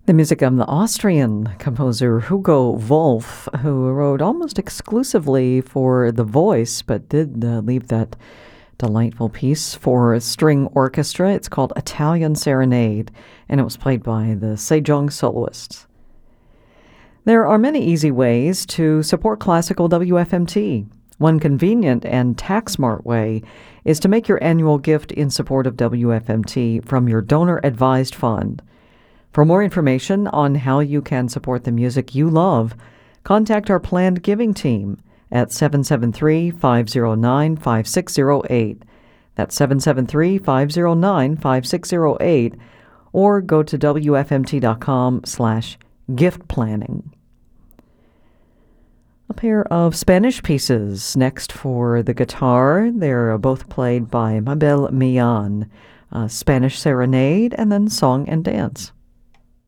The music of the Austrian composer Hugo Wolf, who wrote almost exclusively for The Voice, but did leave that delightful piece for a string orchestra. It's called Italian Serenade, and it was played by the Sejong Soloists. There are many easy ways to support classical WFMT. One convenient and tax-smart way is to make your annual gift in support of WFMT from your donor-advised fund. For more information on how you can support the music you love, contact our planned giving team at 773-509-5608. That's 773-509-5608, or go to wfmt.com/gift planning. A pair of Spanish pieces next for the guitar. They're both played by Mabel Millan, Spanish Serenade and then Song and Dance.